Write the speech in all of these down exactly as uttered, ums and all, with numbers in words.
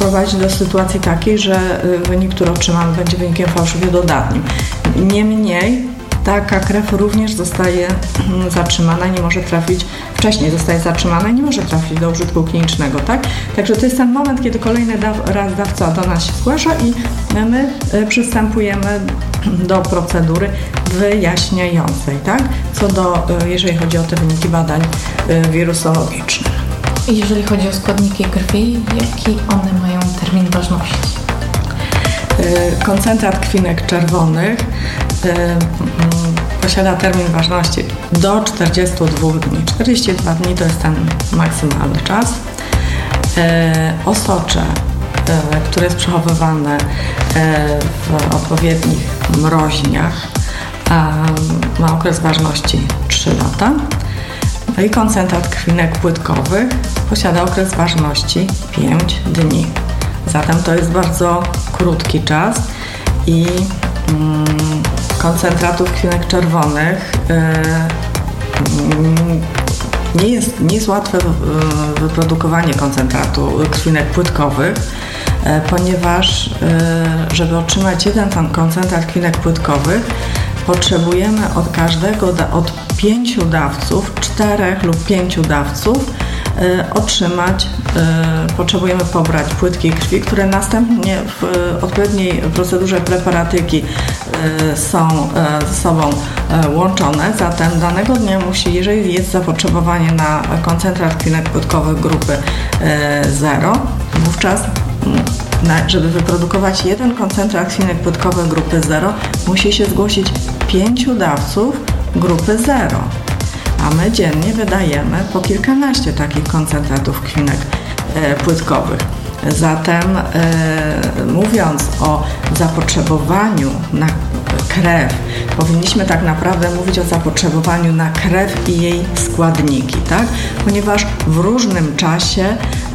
prowadzić do sytuacji takiej, że wynik, który otrzymamy, będzie wynikiem fałszywie dodatnim. Niemniej taka krew również zostaje zatrzymana, nie może trafić, wcześniej zostaje zatrzymana i nie może trafić do użytku klinicznego, tak? Także to jest ten moment, kiedy kolejny da- raz dawca do nas się zgłasza i my przystępujemy do procedury wyjaśniającej, tak? Co do, jeżeli chodzi o te wyniki badań wirusologicznych. Jeżeli chodzi o składniki krwi, jaki one mają termin ważności? Koncentrat krwinek czerwonych posiada termin ważności do czterdziestu dwóch dni. czterdzieści dwa dni to jest ten maksymalny czas. Osocze, które jest przechowywane w odpowiednich mroźniach, ma okres ważności trzy lata. No i koncentrat krwinek płytkowych posiada okres ważności pięć dni. Zatem to jest bardzo krótki czas i mm, koncentratów krwinek czerwonych yy, nie, jest, nie jest łatwe wyprodukowanie koncentratu krwinek płytkowych, yy, ponieważ yy, żeby otrzymać jeden koncentrat krwinek płytkowych, potrzebujemy od każdego, od pięciu dawców, czterech lub pięciu dawców y, otrzymać, y, potrzebujemy pobrać płytki krwi, które następnie w y, odpowiedniej procedurze preparatyki y, są y, ze sobą y, łączone. Zatem danego dnia musi, jeżeli jest zapotrzebowanie na koncentrat krwinek płytkowych grupy y, zero, wówczas Na, żeby wyprodukować jeden koncentrat krwinek płytkowych grupy zero, musi się zgłosić pięciu dawców grupy zero, a my dziennie wydajemy po kilkanaście takich koncentratów krwinek e, płytkowych. Zatem e, mówiąc o zapotrzebowaniu na krew, powinniśmy tak naprawdę mówić o zapotrzebowaniu na krew i jej składniki, tak? Ponieważ w różnym czasie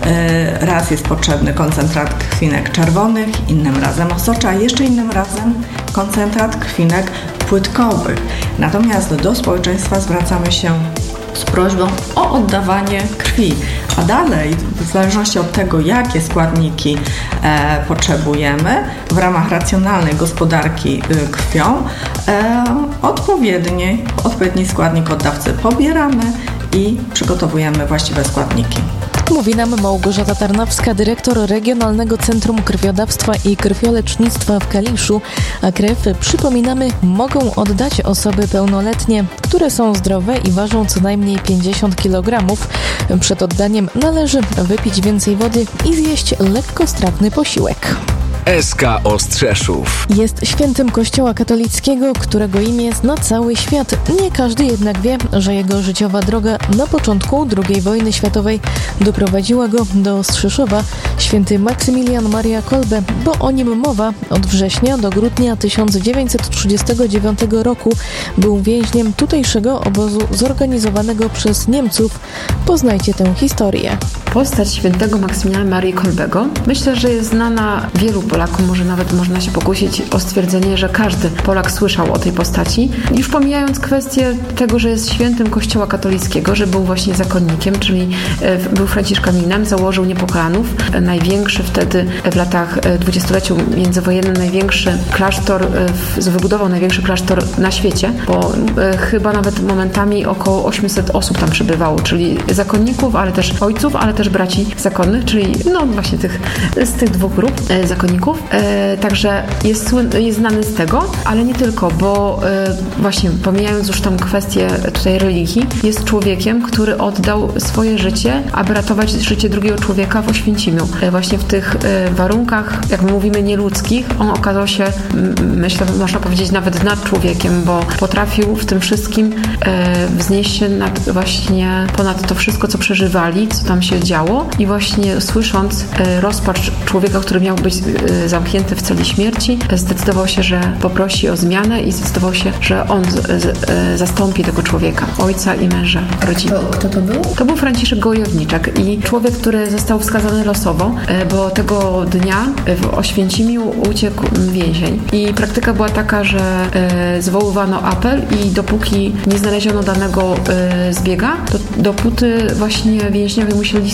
e, raz jest potrzebny koncentrat krwinek czerwonych, innym razem osocza, a jeszcze innym razem koncentrat krwinek płytkowych. Natomiast do społeczeństwa zwracamy się z prośbą o oddawanie krwi, a dalej w zależności od tego, jakie składniki e, potrzebujemy w ramach racjonalnej gospodarki y, krwią, e, odpowiedni, odpowiedni składnik od dawcy pobieramy i przygotowujemy właściwe składniki. Mówi nam Małgorzata Tarnowska, dyrektor Regionalnego Centrum Krwiodawstwa i Krwiolecznictwa w Kaliszu. A krew, przypominamy, mogą oddać osoby pełnoletnie, które są zdrowe i ważą co najmniej pięćdziesiąt kilogramów. Przed oddaniem należy wypić więcej wody i zjeść lekkostrawny posiłek. S K Ostrzeszów jest świętym Kościoła katolickiego, którego imię zna cały świat. Nie każdy jednak wie, że jego życiowa droga na początku drugiej wojny światowej doprowadziła go do Ostrzeszowa. Święty Maksymilian Maria Kolbe, bo o nim mowa, od września do grudnia tysiąc dziewięćset trzydziestego dziewiątego roku był więźniem tutejszego obozu zorganizowanego przez Niemców. Poznajcie tę historię. Postać świętego Maksymiliana Marii Kolbego myślę, że jest znana wielu Polakom, może nawet można się pokusić o stwierdzenie, że każdy Polak słyszał o tej postaci. Już pomijając kwestię tego, że jest świętym Kościoła katolickiego, że był właśnie zakonnikiem, czyli był franciszkaninem, założył Niepokalanów, największy wtedy w latach dwudziestoleciu międzywojennym, największy klasztor, wybudował największy klasztor na świecie, bo chyba nawet momentami około osiemset osób tam przebywało, czyli zakonników, ale też ojców, ale też braci zakonnych, czyli no właśnie tych, z tych dwóch grup zakonników. E, także jest, jest znany z tego, ale nie tylko, bo e, właśnie pomijając już tą kwestię tutaj religii, jest człowiekiem, który oddał swoje życie, aby ratować życie drugiego człowieka w Oświęcimiu. E, właśnie w tych e, warunkach, jak my mówimy, nieludzkich, on okazał się, m, myślę, można powiedzieć, nawet nad człowiekiem, bo potrafił w tym wszystkim e, wznieść się nad, właśnie ponad to wszystko, co przeżywali, co tam się działo i właśnie słysząc e, rozpacz człowieka, który miał być e, zamknięty w celi śmierci, zdecydował się, że poprosi o zmianę i zdecydował się, że on z, z, zastąpi tego człowieka, ojca i męża rodziny. To, kto to był? To był Franciszek Gojowniczek i człowiek, który został wskazany losowo, bo tego dnia w Oświęcimiu uciekł więzień. I praktyka była taka, że zwoływano apel i dopóki nie znaleziono danego zbiega, to dopóty właśnie więźniowie musieli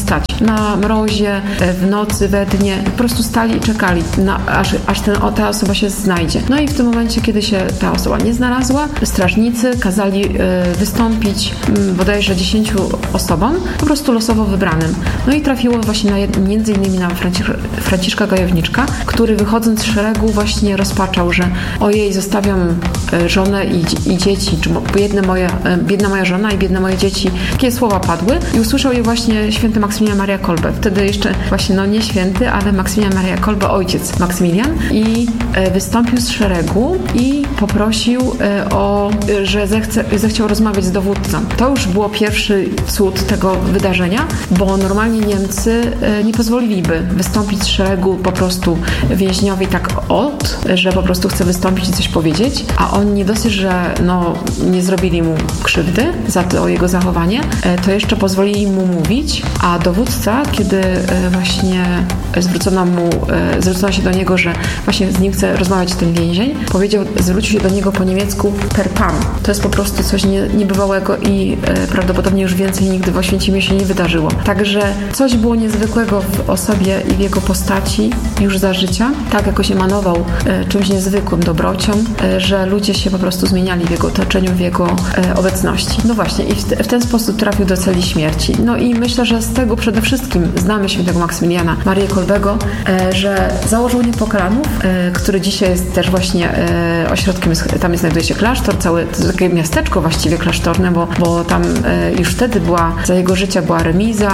stać. Na mrozie, w nocy, we dnie, po prostu stali i czekali, na, aż, aż ten, o, ta osoba się znajdzie. No i w tym momencie, kiedy się ta osoba nie znalazła, strażnicy kazali y, wystąpić y, bodajże dziesięciu osobom, po prostu losowo wybranym. No i trafiło właśnie na, między innymi na Francisz, Franciszka Gajowniczka, który wychodząc z szeregu właśnie rozpaczał, że ojej, zostawiam y, żonę i, i dzieci, czy biedne moje, y, biedna moja żona i biedne moje dzieci. Takie słowa padły i usłyszał je właśnie święty Maksymilian Maria Kolbe. Wtedy jeszcze właśnie, no nie święty, ale Maksymilian Maria Kolbe, ojciec Maksymilian, i y, wystąpił z szeregu i poprosił y, o, y, że zechce, zechciał rozmawiać z dowódcą. To już było pierwszy cud tego wydarzenia, bo normalnie Niemcy y, nie pozwoliliby wystąpić z szeregu po prostu więźniowi tak od, że po prostu chce wystąpić i coś powiedzieć, a oni nie dosyć, że no, nie zrobili mu krzywdy za to jego zachowanie, y, to jeszcze pozwolili mu mówić, a dowódca, kiedy y, właśnie zwrócono mu, y, zwrócono się do niego, że właśnie z nim chce rozmawiać ten więzień, powiedział, zwrócił się do niego po niemiecku per pan. To jest po prostu coś nie, niebywałego i e, prawdopodobnie już więcej nigdy w Oświęcimie się nie wydarzyło. Także coś było niezwykłego w osobie i w jego postaci już za życia. Tak jakoś emanował e, czymś niezwykłym, dobrocią, e, że ludzie się po prostu zmieniali w jego otoczeniu, w jego e, obecności. No właśnie i w, te, w ten sposób trafił do celi śmierci. No i myślę, że z tego przede wszystkim znamy świętego Maksymiliana Marię Kolbego, e, że założył Niepokalanów, e, który dzisiaj jest też właśnie e, ośrodkiem, jest, tam znajduje się klasztor, całe to takie miasteczko właściwie klasztorne, bo, bo tam e, już wtedy była, za jego życia była remiza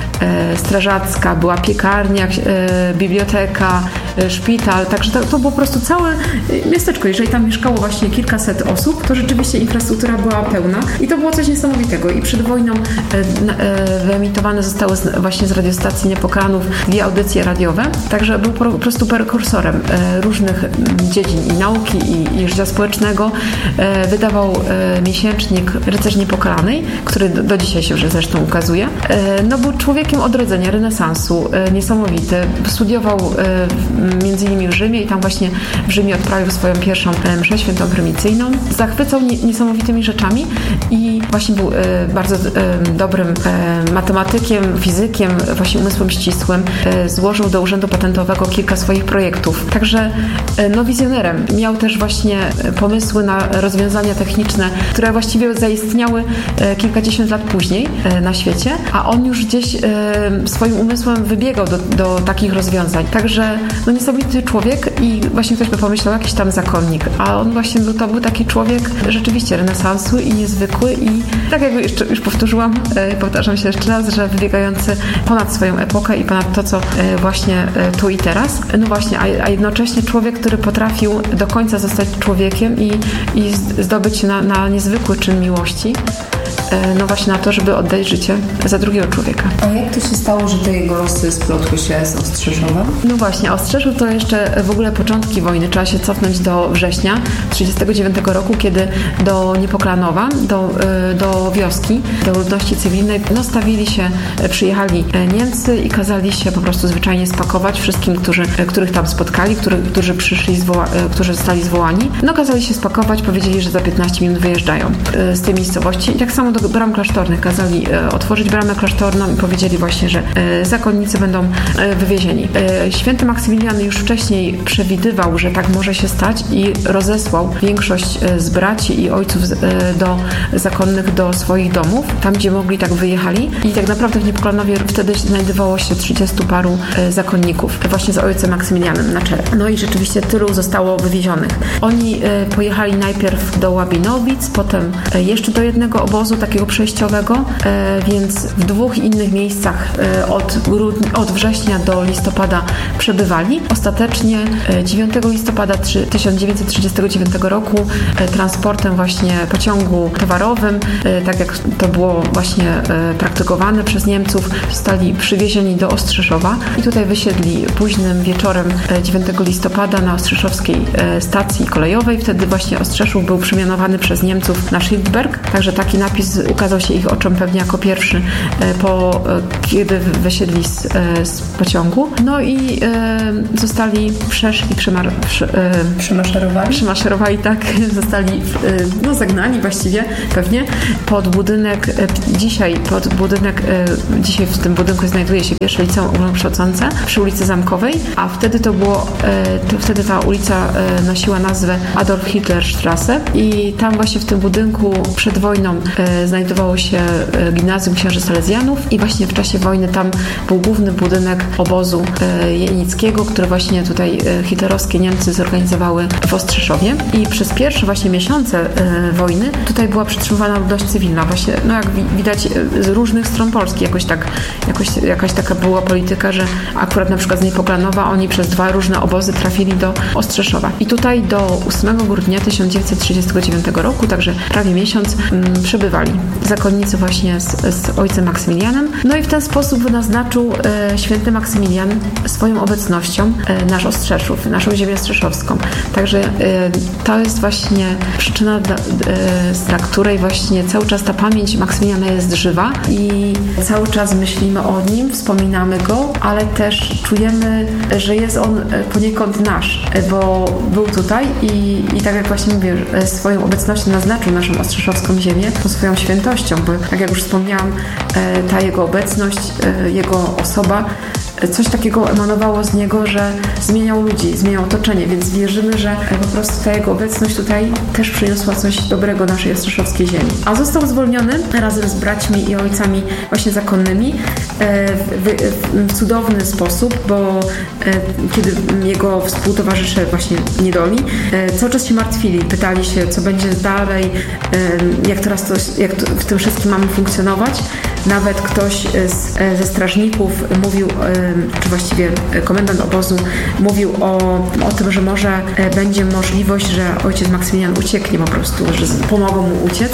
e, strażacka, była piekarnia, e, biblioteka, e, szpital, także to, to było po prostu całe miasteczko. Jeżeli tam mieszkało właśnie kilkaset osób, to rzeczywiście infrastruktura była pełna i to było coś niesamowitego. I przed wojną e, e, wyemitowane zostały z, właśnie z radiostacji Niepokalanów dwie audycje radiowe, także był po, po prostu prekursorem e, różnych dziedzin i nauki i, i życia społecznego. E, wydawał e, miesięcznik Rycerz Niepokalanej, który do, do dzisiaj się już zresztą ukazuje. E, no był człowiekiem odrodzenia, renesansu, e, niesamowity. Studiował e, między innymi w Rzymie i tam właśnie w Rzymie odprawił swoją pierwszą e, mszę świętą prymicyjną. Zachwycał nie, niesamowitymi rzeczami i właśnie był e, bardzo e, dobrym e, matematykiem, fizykiem, właśnie umysłem ścisłym. E, złożył do Urzędu Patentowego kilka swoich projektów. Także e, no wizjonerem. Miał też właśnie pomysły na rozwiązania techniczne, które właściwie zaistniały e, kilkadziesiąt lat później e, na świecie, a on już gdzieś e, swoim umysłem wybiegał do, do takich rozwiązań. Także no niesamowity człowiek i właśnie ktoś by pomyślał, jakiś tam zakonnik, a on właśnie był, to był taki człowiek rzeczywiście renesansu i niezwykły i tak jak jeszcze już powtórzyłam, e, powtarzam się jeszcze raz, że wybiegający ponad swoją epokę i ponad to, co e, właśnie e, tu i teraz. No właśnie, a, a jednocześnie człowiek, który potrafił do końca zostać człowiekiem i, i zdobyć się na, na niezwykły czyn miłości, no właśnie na to, żeby oddać życie za drugiego człowieka. A jak to się stało, że te jego losy splotły się z Ostrzeszowem? No właśnie, Ostrzeszów to jeszcze w ogóle początki wojny. Trzeba się cofnąć do września tysiąc dziewięćset trzydziestego dziewiątego roku, kiedy do Niepokalanowa, do, do wioski, do ludności cywilnej, no stawili się, przyjechali Niemcy i kazali się po prostu zwyczajnie spakować wszystkim, którzy, których tam spotkali, którzy, którzy przyszli, zwoła, którzy zostali zwołani. No kazali się spakować, powiedzieli, że za piętnaście minut wyjeżdżają z tej miejscowości. I tak samo do bram klasztornych kazali otworzyć bramę klasztorną i powiedzieli właśnie, że zakonnicy będą wywiezieni. Święty Maksymilian już wcześniej przewidywał, że tak może się stać i rozesłał większość z braci i ojców do zakonnych do swoich domów, tam gdzie mogli, tak wyjechali i tak naprawdę w Niepokalanowie wtedy znajdowało się trzydziestu paru zakonników, właśnie z ojcem Maksymilianem na czele. No i rzeczywiście tylu zostało wywiezionych. Oni pojechali najpierw do Łabinowic, potem jeszcze do jednego obozu takiego przejściowego, więc w dwóch innych miejscach od, grudnia, od września do listopada przebywali. Ostatecznie dziewiątego listopada tysiąc dziewięćset trzydziestego dziewiątego roku transportem właśnie pociągu towarowym, tak jak to było właśnie praktykowane przez Niemców, zostali przywiezieni do Ostrzeszowa i tutaj wysiedli późnym wieczorem dziewiątego listopada na ostrzeszowskiej stacji kolejowej. Wtedy właśnie Ostrzeszów był przemianowany przez Niemców na Schildberg, także taki napis ukazał się ich oczom pewnie jako pierwszy, po, kiedy wysiedli z, z pociągu. No i zostali przeszli, przemar, prze, przemaszerowali. przemaszerowali, tak, zostali no, zagnani właściwie pewnie pod budynek, dzisiaj pod budynek, dzisiaj w tym budynku znajduje się pierwsze liceum ogólnokształcące przy ulicy Zamkowej, a wtedy to było, to wtedy ta ulica nosiła nazwę Adolf Hitlerstrasse i tam właśnie w tym budynku przed wojną znajdowało się gimnazjum księży salezjanów i właśnie w czasie wojny tam był główny budynek obozu jenickiego, który właśnie tutaj hitlerowskie Niemcy zorganizowały w Ostrzeszowie i przez pierwsze właśnie miesiące wojny tutaj była przetrzymywana ludność cywilna. Właśnie, no jak widać z różnych stron Polski jakoś tak, jakoś, jakaś taka była polityka, że akurat na przykład z Niepoklanowa oni przez dwa różne obozy trafili do Ostrzeszowa. I tutaj do ósmego grudnia tysiąc dziewięćset trzydziestego dziewiątego roku, także prawie miesiąc, m, przebywali zakonnicy właśnie z, z ojcem Maksymilianem. No i w ten sposób naznaczył e, święty Maksymilian swoją obecnością e, nasz Ostrzeszów, naszą ziemię ostrzeszowską. Także e, to jest właśnie przyczyna, dla, e, dla której właśnie cały czas ta pamięć Maksymiliana jest żywa i cały czas myślimy o nim, wspominamy go, ale też czujemy, że jest on poniekąd nasz, bo był tutaj i, i tak jak właśnie mówię, swoją obecnością naznaczył naszą ostrzeszowską ziemię, tą swoją świętością, bo tak jak już wspomniałam, ta jego obecność, jego osoba, coś takiego emanowało z niego, że zmieniał ludzi, zmieniał otoczenie, więc wierzymy, że po prostu ta jego obecność tutaj też przyniosła coś dobrego naszej ostrzeszowskiej ziemi. A został zwolniony razem z braćmi i ojcami właśnie zakonnymi w, w, w cudowny sposób, bo kiedy jego współtowarzysze właśnie niedoli cały czas się martwili, pytali się, co będzie dalej, jak teraz to, jak to w tym wszystkim mamy funkcjonować. Nawet ktoś z, ze strażników mówił, czy właściwie komendant obozu mówił o, o tym, że może będzie możliwość, że ojciec Maksymilian ucieknie po prostu, że pomogą mu uciec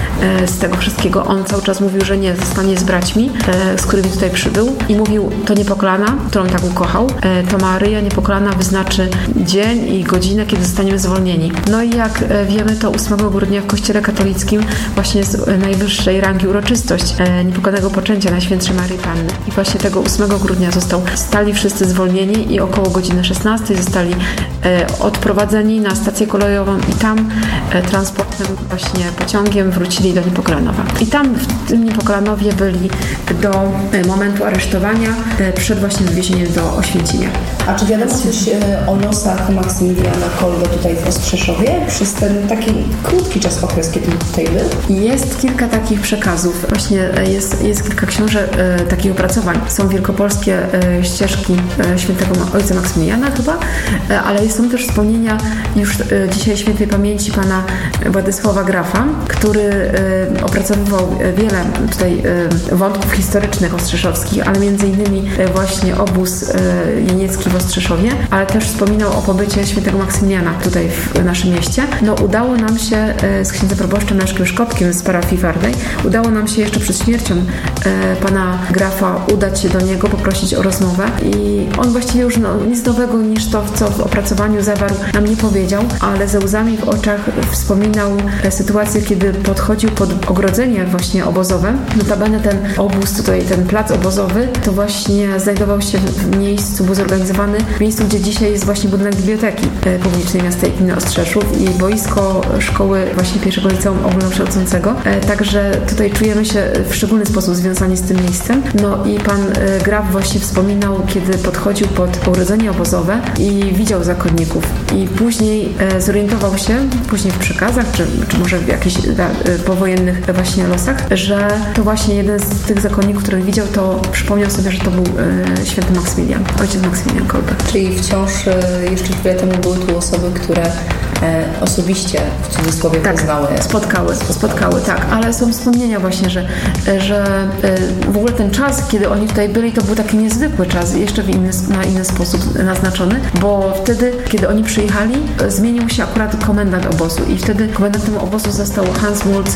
z tego wszystkiego. On cały czas mówił, że nie, zostanie z braćmi, z którymi tutaj przybył i mówił, to Niepokalana, którą tak ukochał, to Maryja Niepokalana wyznaczy dzień i godzinę, kiedy zostaniemy zwolnieni. No i jak wiemy, to ósmego grudnia w Kościele katolickim właśnie jest najwyższej rangi uroczystość Niepokalanego Poczęcia Najświętszej Maryi Panny. I właśnie tego ósmego grudnia został, zostali wszyscy zwolnieni i około godziny szesnastej zostali odprowadzeni na stację kolejową i tam transportem, właśnie pociągiem wrócili do Niepokalanowa. I tam w tym Niepokalanowie byli do momentu aresztowania przed właśnie wywiezieniem do Oświęcimia. A czy wiadomo coś o losach Maksymiliana Kolbe tutaj w Ostrzeszowie przez ten taki krótki czas, okres, kiedy tutaj był? Jest kilka takich przekazów. Właśnie jest, jest kilka książek, e, takich opracowań. Są wielkopolskie e, ścieżki e, świętego ojca Maksymiliana chyba, e, ale są też wspomnienia już e, dzisiaj świętej pamięci pana Władysława Grafa, który e, opracowywał wiele tutaj e, wątków historycznych ostrzeszowskich, ale między innymi e, właśnie obóz e, jeniecki w Ostrzeszowie, ale też wspominał o pobycie świętego Maksymiliana tutaj w naszym mieście. No udało nam się e, z księdzem proboszczem Leszkiem Szkopkiem z parafii Warnej, udało nam się jeszcze przed śmiercią e, pana Grafa udać się do niego, poprosić o rozmowę i on właściwie już no, nic nowego niż to, co w opracowaniu zawarł, nam nie powiedział, ale ze łzami w oczach wspominał e, sytuację, kiedy podchodził pod ogrodzenie właśnie obozowe. Notabene ten obóz, tutaj ten plac obozowy, to właśnie znajdował się w miejscu, był zorganizowany w miejscu, gdzie dzisiaj jest właśnie budynek biblioteki e, publicznej miasta gminy Ostrzeszów i boisko szkoły właśnie pierwszego liceum ogólnokształcącego. E, także tutaj czujemy się w szczególny sposób związani z tym miejscem. No i pan e, Graf właśnie wspominał, kiedy podchodził pod ogrodzenie obozowe i widział zakonników. I później e, zorientował się, później w przekazach, czy, czy może w jakichś da, e, powojennych właśnie losach, że to właśnie jeden z tych zakonników, których widział, to przypomniał sobie, że to był e, święty Maksymilian, ojciec Maksymilian Kolbe. Czyli wciąż e, jeszcze chwilę temu były tu osoby, które e, osobiście w cudzysłowie tak, poznały. Spotkały, spotkały, tak, ale są wspomnienia właśnie, że, że w ogóle ten czas, kiedy oni tutaj byli, to był taki niezwykły czas, jeszcze w inny, na inny sposób naznaczony, bo wtedy, kiedy oni przyjechali, zmienił się akurat komendant obozu i wtedy komendantem obozu został Hans Mulzer,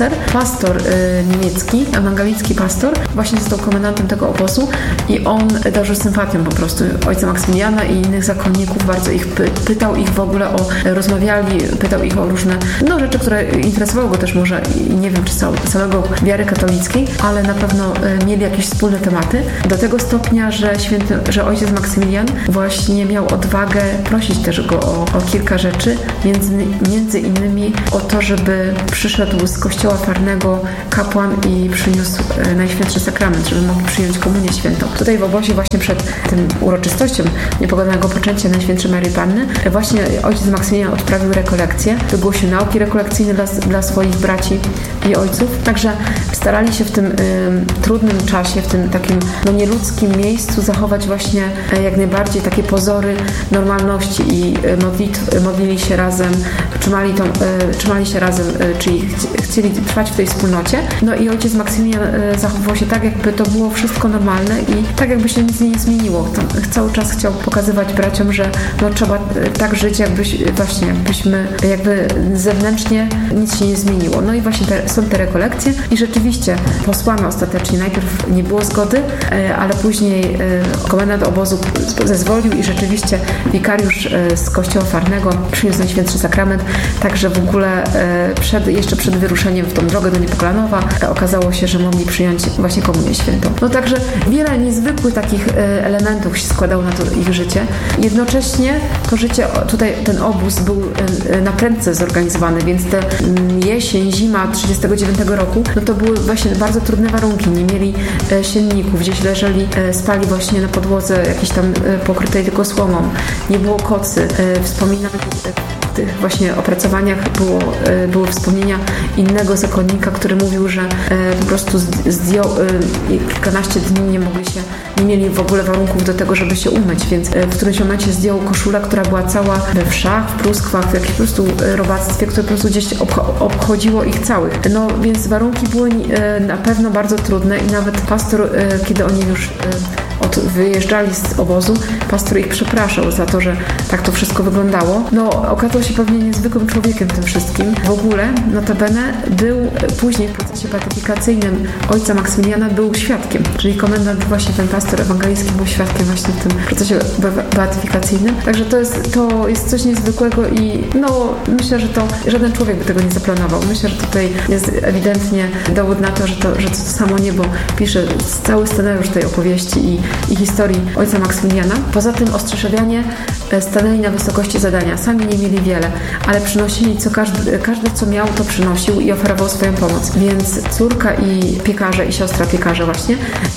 oficer, pastor y, niemiecki, ewangelicki pastor, właśnie został komendantem tego obozu i on darzył sympatią po prostu ojca Maksymiliana i innych zakonników, bardzo ich py- pytał ich w ogóle o, rozmawiali, pytał ich o różne no, rzeczy, które interesowały go też może, nie wiem czy cał, całego wiary katolickiej, ale na pewno y, mieli jakieś wspólne tematy, do tego stopnia, że święty, że ojciec Maksymilian właśnie miał odwagę prosić też go o, o kilka rzeczy, między, między innymi o to, żeby przyszedł z kościoła farnego kapłan i przyniósł e, Najświętszy Sakrament, żeby mogli przyjąć komunię świętą. Tutaj w obozie właśnie przed tym uroczystością niepogodanego poczęcia Najświętszej Maryi Panny właśnie ojciec Maksymilian odprawił rekolekcję, wygłosił nauki rekolekcyjne dla, dla swoich braci i ojców. Także starali się w tym y, trudnym czasie, w tym takim no, nieludzkim miejscu zachować właśnie y, jak najbardziej takie pozory normalności i y, modlitw, y, modlili się razem, trzymali, tą, y, trzymali się razem, y, czyli ch- chcieli trwać w tej wspólnocie. No i ojciec Maksymilian y, zachowywał się tak, jakby to było wszystko normalne i tak jakby się nic nie zmieniło. Tam, cały czas chciał pokazywać braciom, że no, trzeba y, tak żyć, jakbyś właśnie, jakbyśmy jakby zewnętrznie nic się nie zmieniło. No i właśnie te, są te rekolekcje i rzeczywiście posłano ostatecznie. Najpierw nie było zgody, ale później komendant obozu zezwolił i rzeczywiście wikariusz z kościoła farnego przyniósł Najświętszy Sakrament, także w ogóle przed, jeszcze przed wyruszeniem w tą drogę do Niepoklanowa okazało się, że mogli przyjąć właśnie komunię świętą. No także wiele niezwykłych takich elementów się składało na to ich życie. Jednocześnie to życie, tutaj ten obóz był naprędce zorganizowany, więc te jesień, zima trzydziestego dziewiątego roku, no to były właśnie bardzo trudne warunki. Nie mieli e, sienników, gdzieś leżeli, e, spali właśnie na podłodze jakiejś tam e, pokrytej tylko słomą. Nie było kocy. E, wspominam w tych właśnie opracowaniach było, e, były wspomnienia innego zakonnika, który mówił, że e, po prostu zdjął e, kilkanaście dni nie mogli się, nie mieli w ogóle warunków do tego, żeby się umyć, więc e, w którymś momencie zdjął koszulę, która była cała we wszach, w pluskwach, w jakimś po prostu robactwie, które po prostu gdzieś obcho- obchodziło ich całych. No więc warunki były e, na pewno bardzo trudne i nawet pastor, e, kiedy oni już e, od, wyjeżdżali z obozu, pastor ich przepraszał za to, że tak to wszystko wyglądało. No okazał się pewnie niezwykłym człowiekiem w tym wszystkim. W ogóle, notabene, był później w procesie beatyfikacyjnym ojca Maksymiliana był świadkiem, czyli komendant właśnie ten pastor ewangelicki był świadkiem właśnie w tym procesie be- beatyfikacyjnym. Także to jest, to jest coś niezwykłego i no myślę, że to żaden człowiek by tego nie zaplanował. Myślę, że tutaj jest ewidentnie dowód na to, że to, że to samo niebo pisze cały scenariusz tej opowieści i, i historii ojca Maksymiliana. Poza tym Ostrzeszowianie stanęli na wysokości zadania. Sami nie mieli wiele, ale przynosili, co każdy, każdy co miał, to przynosił i oferował swoją pomoc. Więc córka i piekarze, i siostra piekarza właśnie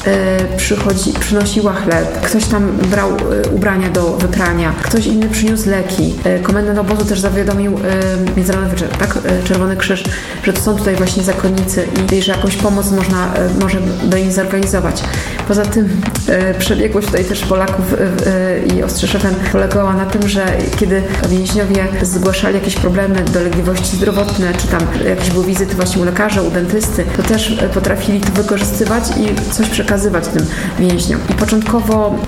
e, przychodzi, przynosiła chleb. Ktoś tam brał e, ubrania do wyprania. Ktoś inny przyniósł leki. E, komendant obozu też zawiadomił e, Międzynarodowy tak, e, Czerwony Krzyż, że to są tutaj właśnie zakonnicy i, i że jakąś pomoc można, e, może by im zorganizować. Poza tym e, przebiegłość tutaj też Polaków e, i Ostrzeszowian polegała na tym, że kiedy więźniowie zgłaszali jakieś problemy, dolegliwości zdrowotne, czy tam jakieś były wizyty właśnie u lekarza, u dentysty, to też potrafili to wykorzystywać i coś przekazywać tym więźniom. I początkowo